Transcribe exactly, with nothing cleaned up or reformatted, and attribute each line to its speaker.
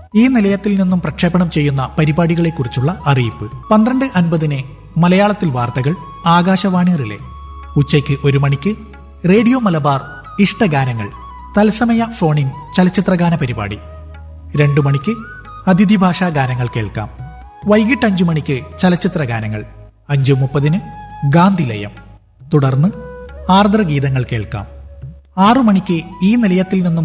Speaker 1: ഈ നിലയത്തിൽ നിന്നും പ്രക്ഷേപണം ചെയ്യുന്ന പരിപാടികളെക്കുറിച്ചുള്ള അറിയിപ്പ്. പന്ത്രണ്ട് അൻപതിന് മലയാളത്തിൽ വാർത്തകൾ, ആകാശവാണി റിലേ. ഉച്ചയ്ക്ക് ഒരു മണിക്ക് റേഡിയോ മലബാർ ഇഷ്ടഗാനങ്ങൾ, തത്സമയ ഫോണിൻ ചലച്ചിത്രഗാന പരിപാടി. രണ്ടു മണിക്ക് അതിഥി ഭാഷാ ഗാനങ്ങൾ കേൾക്കാം. വൈകിട്ട് അഞ്ചു മണിക്ക് ചലച്ചിത്ര ഗാനങ്ങൾ. അഞ്ചു മുപ്പതിന് ഗാന്ധിലയം. തുടർന്ന് ആർദ്രഗീതങ്ങൾ കേൾക്കാം. ആറു മണിക്ക് ഈ നിലയത്തിൽ നിന്നും